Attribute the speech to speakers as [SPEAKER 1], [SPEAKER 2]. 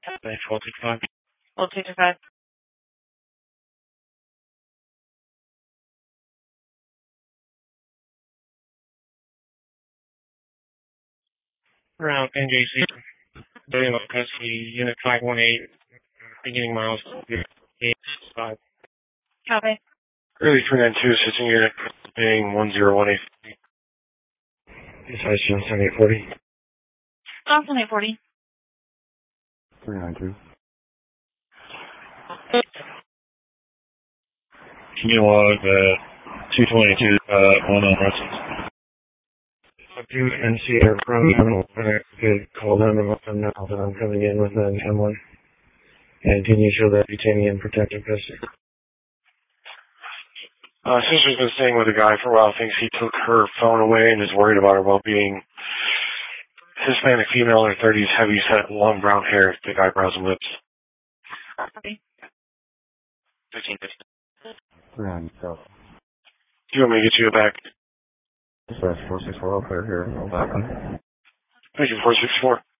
[SPEAKER 1] Thanks, 1265.
[SPEAKER 2] Hold 225.
[SPEAKER 1] Around NJC, William custody, Unit 518, beginning miles 865.
[SPEAKER 2] Copy.
[SPEAKER 1] Early 392, assisting unit being 10183. Size Johnson 840.
[SPEAKER 2] Johnson 840.
[SPEAKER 1] 392. Can you log 222, one on Russell? Do NC aircraft terminal. Good. Call them and let them know that I'm coming in with an M1. And can you show that detaining in protective custody? Sister's been staying with a guy for a while, thinks he took her phone away and is worried about her well-being. Hispanic female in her 30s, heavy set, long brown hair, thick eyebrows and lips.
[SPEAKER 2] Copy.
[SPEAKER 1] 1550. 390. Do you want me to get you back? Dispatch 464, I'll clear here. I'll back on. Thank you, 464.